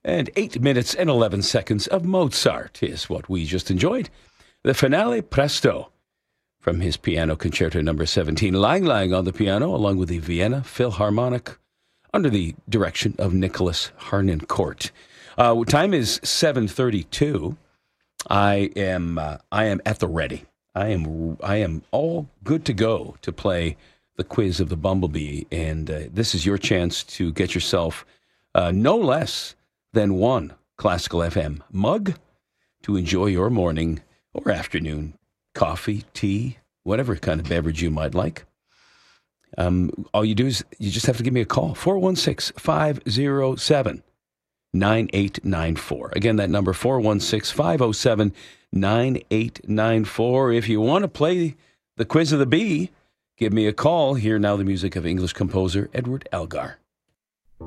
And 8 minutes and 11 seconds of Mozart is what we just enjoyed. The finale presto from his piano concerto number 17. Lang Lang on the piano, along with the Vienna Philharmonic, under the direction of Nicholas Harnoncourt. Time is 7:32. I am at the ready. I am all good to go to play the quiz of the Bumblebee, and this is your chance to get yourself no less than one Classical FM mug to enjoy your morning or afternoon coffee, tea, whatever kind of beverage you might like. All you do is you just have to give me a call, 416-507-9894. Again, that number, 416-507-9894. If you want to play the quiz of the bee, give me a call. Hear now the music of English composer Edward Elgar.